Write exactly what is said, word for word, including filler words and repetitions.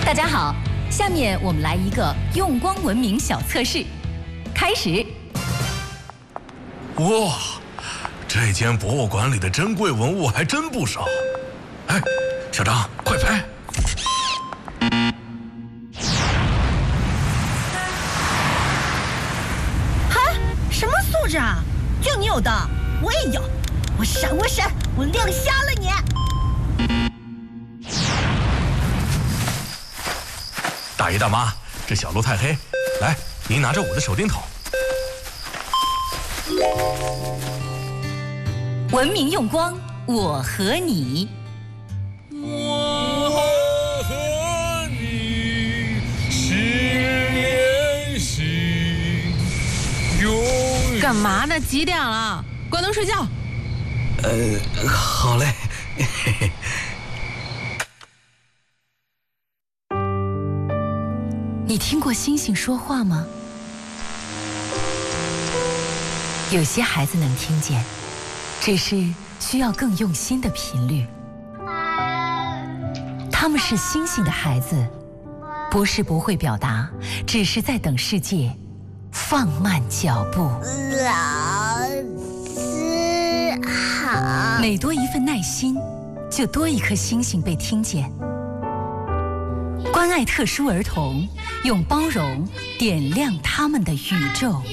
大家好，下面我们来一个用光文明小测试，开始。 哇，这间博物馆里的珍贵文物还真不少。哎，小张，快拍！ 哈，什么素质啊？就你有的，我也有。我闪，我闪，我亮瞎了你！ 大爷大妈，这小路太黑，来，您拿着我的手电筒。 文明用光，我和你。 我和你心连心，永远。 干嘛呢？几点了？关灯睡觉。 呃，好嘞。嘿嘿。 你听过星星说话吗？有些孩子能听见，只是需要更用心的频率。他们是星星的孩子，不是不会表达，只是在等世界放慢脚步。 老师好。 每多一份耐心，就多一颗星星被听见。关爱特殊儿童，用包容点亮他们的宇宙。